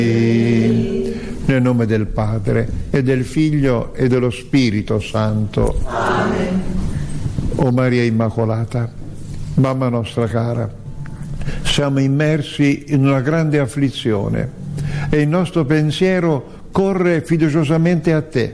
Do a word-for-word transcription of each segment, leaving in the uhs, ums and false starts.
Nel nome del Padre e del Figlio e dello Spirito Santo. Amen. O Maria Immacolata, mamma nostra cara, siamo immersi in una grande afflizione e il nostro pensiero corre fiduciosamente a te.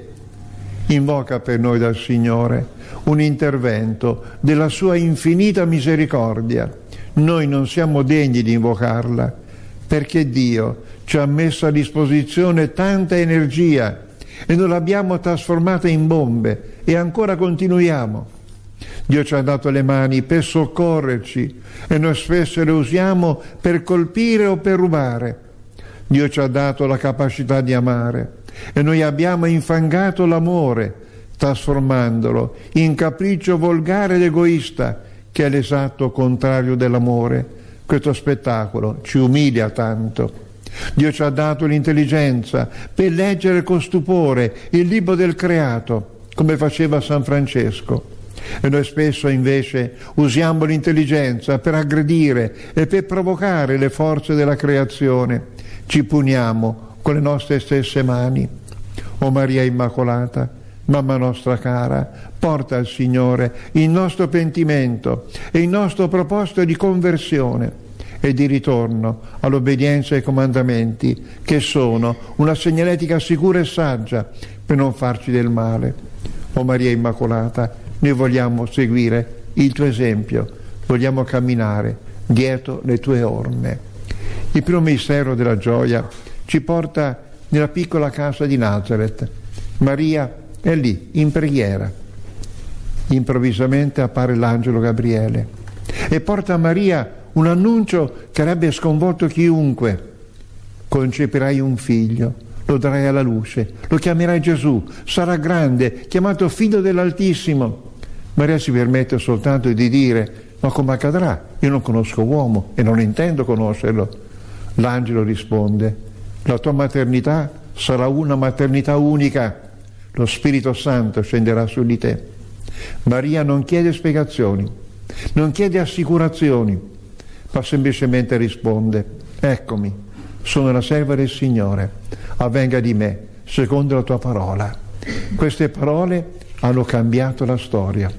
Invoca per noi dal Signore un intervento della sua infinita misericordia. Noi non siamo degni di invocarla, perché Dio ci ha messo a disposizione tanta energia e non l'abbiamo trasformata in bombe e ancora continuiamo. Dio ci ha dato le mani per soccorrerci e noi spesso le usiamo per colpire o per rubare. Dio ci ha dato la capacità di amare e noi abbiamo infangato l'amore, trasformandolo in capriccio volgare ed egoista, che è l'esatto contrario dell'amore. Questo spettacolo ci umilia tanto. Dio ci ha dato l'intelligenza per leggere con stupore il libro del creato, come faceva San Francesco. E noi spesso invece usiamo l'intelligenza per aggredire e per provocare le forze della creazione. Ci puniamo con le nostre stesse mani. O Maria Immacolata, mamma nostra cara, porta al Signore il nostro pentimento e il nostro proposito di conversione e di ritorno all'obbedienza ai comandamenti, che sono una segnaletica sicura e saggia per non farci del male. O Maria Immacolata, noi vogliamo seguire il tuo esempio, vogliamo camminare dietro le tue orme. Il primo mistero della gioia ci porta nella piccola casa di Nazareth. Maria è lì, in preghiera. Improvvisamente appare l'angelo Gabriele e porta a Maria un annuncio che avrebbe sconvolto chiunque. Concepirai un figlio, lo darai alla luce, lo chiamerai Gesù, sarà grande, chiamato figlio dell'Altissimo. Maria si permette soltanto di dire: ma come accadrà? Io non conosco uomo e non intendo conoscerlo. L'angelo risponde: la tua maternità sarà una maternità unica, lo Spirito Santo scenderà su di te. Maria non chiede spiegazioni, non chiede assicurazioni, ma semplicemente risponde: eccomi, sono la serva del Signore, avvenga di me secondo la tua parola. Queste parole hanno cambiato la storia.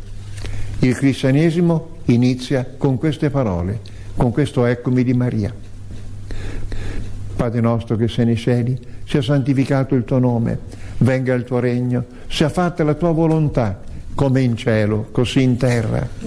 Il cristianesimo inizia con queste parole, con questo eccomi di Maria. Padre nostro che sei nei cieli, sia santificato il tuo nome, venga il tuo regno, sia fatta la tua volontà, come in cielo, così in terra.